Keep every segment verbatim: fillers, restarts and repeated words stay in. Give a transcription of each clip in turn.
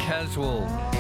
Caswell.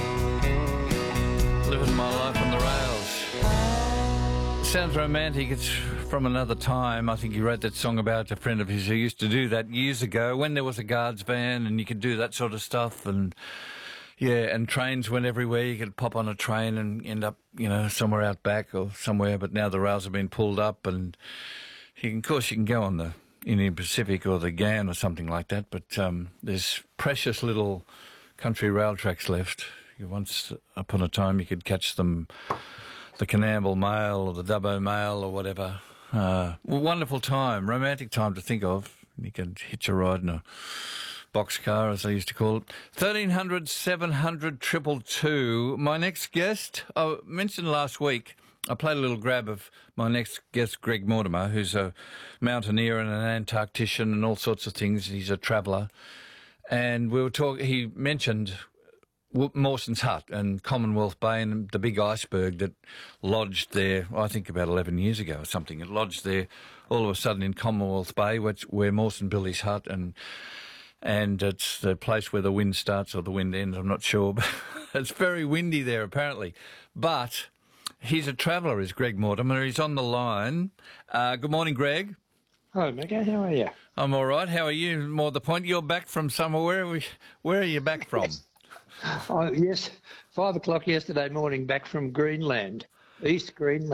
Living my life on the rails. Sounds romantic. It's from another time. I think he wrote that song about a friend of his who used to do that years ago when there was a guards van and you could do that sort of stuff. And yeah, and trains went everywhere. You could pop on a train and end up, you know, somewhere out back or somewhere. But now the rails have been pulled up, and you can, of course, you can go on the Indian Pacific or the G A N or something like that. But um, there's precious little country rail tracks left. Once upon a time, you could catch them, the Coonamble Mail or the Dubbo Mail or whatever. Uh, wonderful time, romantic time to think of. You could hitch a ride in a boxcar, as they used to call it. thirteen hundred, seven hundred, two two two. My next guest, I mentioned last week, I played a little grab of my next guest, Greg Mortimer, who's a mountaineer and an Antarctician and all sorts of things. He's a traveller. And we were talking, he mentioned Mawson's Hut and Commonwealth Bay and the big iceberg that lodged there, I think about eleven years ago or something. It lodged there all of a sudden in Commonwealth Bay, which, where Mawson built his hut, and and it's the place where the wind starts or the wind ends, I'm not sure. But it's very windy there, apparently. But he's a traveller, is Greg Mortimer. He's on the line. Uh, good morning, Greg. Hello, Mega. How are you? I'm all right. How are you? More the point, you're back from somewhere. Where are, we, where are you back from? Oh, yes, five o'clock yesterday morning, back from Greenland, East Greenland.